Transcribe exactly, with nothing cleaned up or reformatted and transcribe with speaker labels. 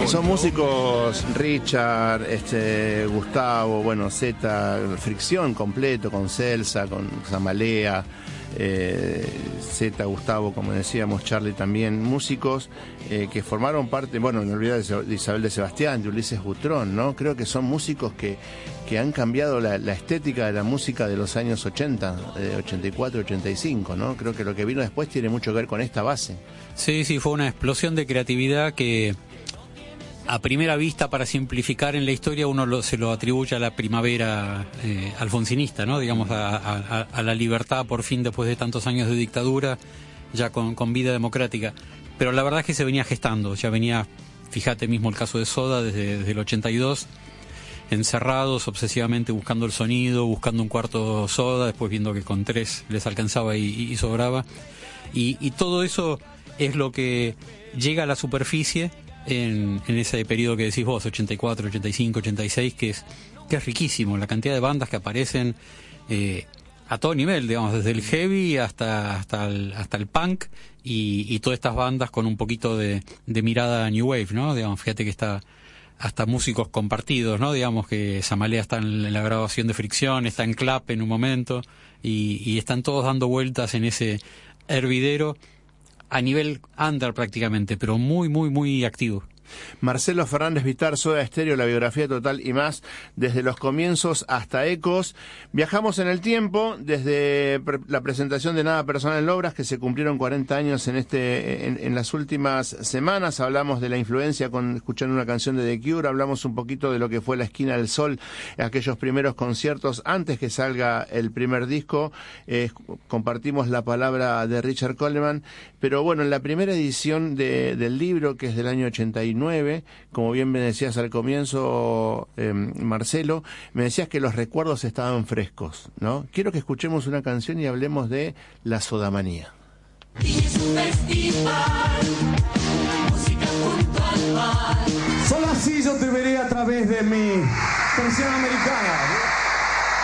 Speaker 1: Son músicos Richard, este, Gustavo, bueno, Z, Fricción completo, con Celsa, con Zamalea, eh, Z, Gustavo, como decíamos, Charlie también, músicos eh, que formaron parte, bueno, no olvides de Isabel de Sebastián, de Ulises Butrón, ¿no? Creo que son músicos que, que han cambiado la, la estética de la música de los años ochenta, eh, ochenta y cuatro, ochenta y cinco, ¿no? Creo que lo que vino después tiene mucho que ver con esta base.
Speaker 2: Sí, sí, fue una explosión de creatividad que a primera vista, para simplificar en la historia, uno lo, se lo atribuye a la primavera eh, alfonsinista, ¿no? Digamos, a, a, a la libertad por fin después de tantos años de dictadura, ya con, con vida democrática. Pero la verdad es que se venía gestando, ya venía, fíjate mismo el caso de Soda desde, desde el ochenta y dos, encerrados obsesivamente buscando el sonido, buscando un cuarto Soda, después viendo que con tres les alcanzaba y, y sobraba. Y, y todo eso es lo que llega a la superficie En, en ese periodo que decís vos, ochenta y cuatro, ochenta y cinco, ochenta y seis, que es, que es riquísimo, la cantidad de bandas que aparecen eh, a todo nivel, digamos, desde el heavy hasta hasta el, hasta el punk y, y todas estas bandas con un poquito de, de mirada New Wave, ¿no? Digamos, fíjate que está hasta músicos compartidos, ¿no? Digamos que Zamalea está en la grabación de Fricción, está en Clap en un momento y, y están todos dando vueltas en ese hervidero a nivel under prácticamente, pero muy, muy, muy activo.
Speaker 1: Marcelo Fernández Vitar, Soda Stereo, la biografía total y más, desde los comienzos hasta Ecos. Viajamos en el tiempo, desde pre la presentación de Nada Personal en Obras, que se cumplieron cuarenta años en este en, en las últimas semanas. Hablamos de la influencia con escuchando una canción de The Cure, hablamos un poquito de lo que fue La Esquina del Sol, aquellos primeros conciertos antes que salga el primer disco. Eh, compartimos la palabra de Richard Coleman, pero bueno, en la primera edición de, del libro, que es del año ochenta y nueve, como bien me decías al comienzo, eh, Marcelo, me decías que los recuerdos estaban frescos, ¿no? Quiero que escuchemos una canción y hablemos de la sodamanía.
Speaker 3: Es un festival, música junto al mar.
Speaker 4: Solo así yo te veré a través de mi canción americana.